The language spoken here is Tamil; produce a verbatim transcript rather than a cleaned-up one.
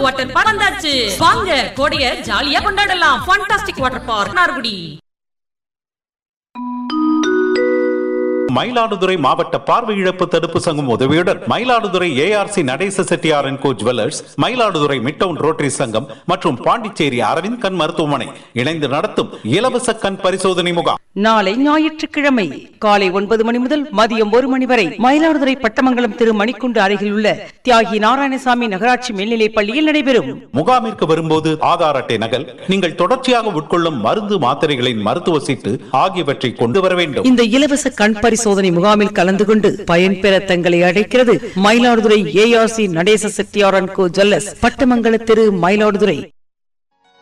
வாட்டர் பார்க் வந்தாச்சு. வாங்க கோடைய ஜாலியா கொண்டாடலாம். Fantastic water park நார்குடி. மயிலாடுதுறை மாவட்ட பார்வை இழப்பு தடுப்பு சங்கம் உதவியுடன் Mayiladuthurai ARC Natesa Chettiar and go jewellers, Mayiladuthurai midtown rotary சங்கம் மற்றும் பாண்டிச்சேரி அரவிந்த் கண் மருத்துவமனை இணைந்து நடத்தும் இலவச கண் பரிசோதனை முகாம் நாளை ஞாயிற்றுக்கிழமை காலை ஒன்பது மணி முதல் மதியம் ஒரு மணி வரை மயிலாடுதுறை பட்டமங்கலம் திரு மணிக்குண்டு அருகில் உள்ள தியாகி நாராயணசாமி நகராட்சி மேல்நிலைப் பள்ளியில் நடைபெறும். முகாமிற்கு வரும்போது ஆதார் அட்டை நகல், நீங்கள் தொடர்ச்சியாக உட்கொள்ளும் மருந்து மாத்திரைகளின் மருத்துவ சீட்டு ஆகியவற்றை கொண்டு வர வேண்டும். இந்த இலவச கண் பரிசோதனை முகாமில் கலந்து கொண்டு பயன்பெற தங்களை அழைக்கிறது Mayiladuthurai ARC Natesa Chettiar and go jewellers, பட்டமங்கல Thiru, Mayiladuthurai.